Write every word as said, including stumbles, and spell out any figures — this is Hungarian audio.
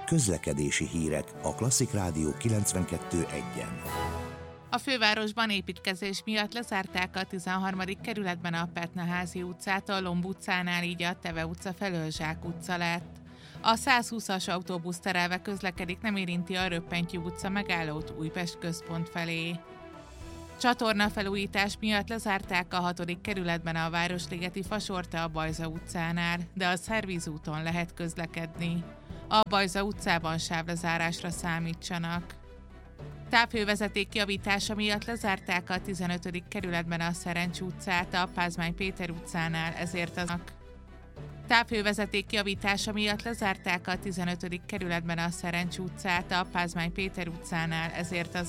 Közlekedési hírek a Klasszik Rádió kilencvenkettő egyen. A fővárosban építkezés miatt lezárták a tizenharmadik kerületben a Petnaházi utcát, a Lomb utcánál, így a Teve utca felől Zsák utca lett. A százhúszas autóbusz terelve közlekedik, nem érinti a Röppentyű utca megállót Újpest központ felé. Csatornafelújítás miatt lezárták a hatodik kerületben a Városligeti Fasorta a Bajza utcánál, de a Szervíz úton lehet közlekedni. A Bajza utcában sávlezárásra számítsanak. Távhővezeték javítása miatt lezárták a tizenötödik kerületben a Szerencs utcát, a Pázmány Péter utcánál, ezért az Távhővezeték javítása miatt lezárták a tizenötödik kerületben a Szerencs utcát, a Pázmány Péter utcánál, ezért az